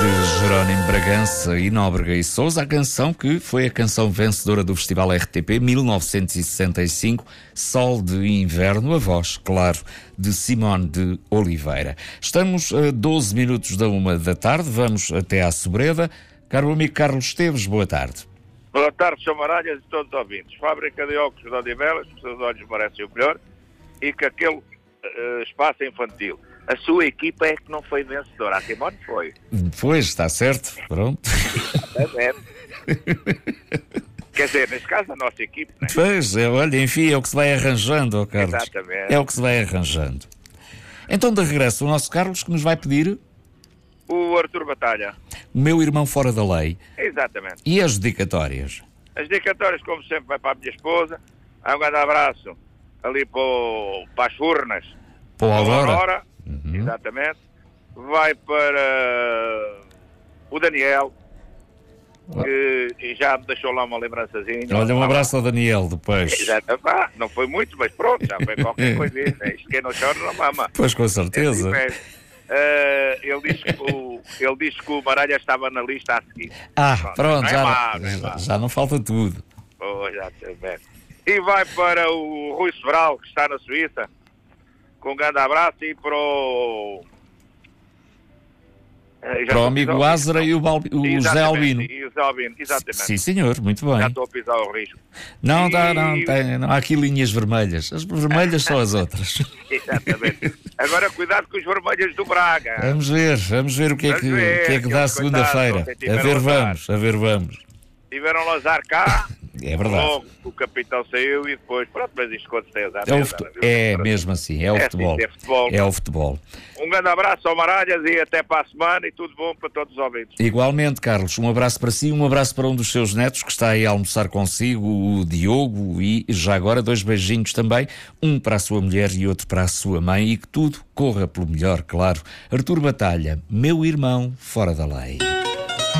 de Jerónimo Bragança e Nóbrega e Sousa, a canção que foi a canção vencedora do Festival RTP 1965, Sol de Inverno, a voz, claro, de Simone de Oliveira. Estamos a 12 minutos da 1 da tarde, vamos até à Sobreda. Caro amigo Carlos Esteves, boa tarde. Boa tarde, Chamaralhas e todos os ouvintes. Fábrica de óculos de Odivelas, que os seus olhos merecem o melhor, e que aquele espaço infantil. A sua equipa é que não foi vencedora. A Simone foi. Pois, está certo. Pronto. Quer dizer, neste caso, a nossa equipe, não é? Pois, olha, enfim, é o que se vai arranjando, ó Carlos. Exatamente. É o que se vai arranjando. Então, de regresso, o nosso Carlos, que nos vai pedir O Artur Batalha. O Meu Irmão Fora da Lei. Exatamente. E as dedicatórias? As dedicatórias, como sempre, vai para a minha esposa. Um grande abraço ali para as Furnas. Para o Aurora. Exatamente. Vai para o Daniel, que já me deixou lá uma lembrançazinha. Olha, um abraço ao Daniel depois. Exato. Não foi muito, mas pronto, já foi qualquer coisinha. Isto quem não chora não mama. Pois, com certeza. Ele disse que o Maralha estava na lista a seguir. Pronto, não já não falta tudo. Exatamente. E vai para o Rui Sobral, que está na Suíça, com um grande abraço, e para o... Para o amigo Lázaro e o José Albino. E o José Albino, exatamente. Sim, senhor, muito bem. Já estou a pisar o risco. Não, há aqui linhas vermelhas. As vermelhas são as outras. Exatamente. Agora cuidado com os vermelhos do Braga. Vamos ver o que é que dá segunda-feira. A ver vamos. Tiveram Lazar cá. É verdade. Logo, o capitão saiu e depois, pronto, mas isto com certeza. É mesmo assim, é o futebol. É o futebol. Um grande abraço ao Maralhas e até para a semana, e tudo bom para todos os ouvintes. Igualmente, Carlos, um abraço para si, um abraço para um dos seus netos que está aí a almoçar consigo, o Diogo, e já agora 2 beijinhos também, um para a sua mulher e outro para a sua mãe, e que tudo corra pelo melhor, claro. Artur Batalha, Meu Irmão Fora da Lei.